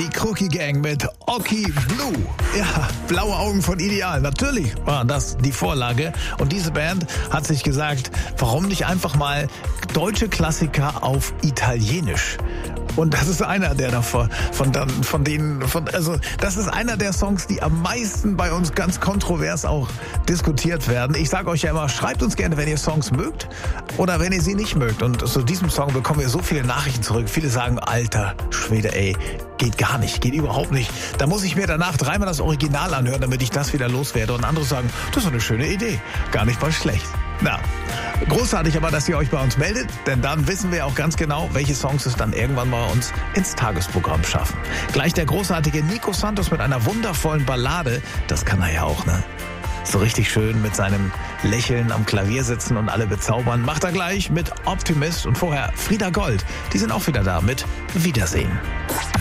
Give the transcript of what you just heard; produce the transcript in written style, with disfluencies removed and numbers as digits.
die Crookie Gang mit Oki Blue. Ja, blaue Augen von Ideal. Natürlich war das die Vorlage. Und diese Band hat sich gesagt, warum nicht einfach mal deutsche Klassiker auf Italienisch? Und das ist einer der davon, das ist einer der Songs, die am meisten bei uns ganz kontrovers auch diskutiert werden. Ich sage euch ja immer, schreibt uns gerne, wenn ihr Songs mögt oder wenn ihr sie nicht mögt. Und zu diesem Song bekommen wir so viele Nachrichten zurück. Viele sagen, alter Schwede, ey, geht gar nicht, geht überhaupt nicht. Da muss ich mir danach dreimal das Original anhören, damit ich das wieder loswerde. Und andere sagen, das ist eine schöne Idee, gar nicht mal schlecht. Na, großartig aber, dass ihr euch bei uns meldet, denn dann wissen wir auch ganz genau, welche Songs es dann irgendwann mal uns ins Tagesprogramm schaffen. Gleich der großartige Nico Santos mit einer wundervollen Ballade, das kann er ja auch, ne? So richtig schön mit seinem Lächeln am Klavier sitzen und alle bezaubern. Macht er gleich mit Optimist und vorher Frieda Gold. Die sind auch wieder da mit Wiedersehen.